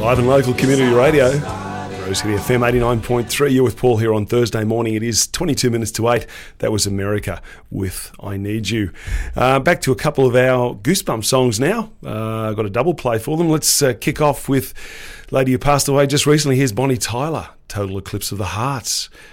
Live and local community radio. Rose City FM 89.3. You're with Paul here on Thursday morning. It is 22 minutes to 8. That was America with I Need You. Back to a couple of our Goosebumps songs now. I've got a double play for them. Let's kick off with a lady who passed away just recently. Here's Bonnie Tyler, Total Eclipse of the Heart.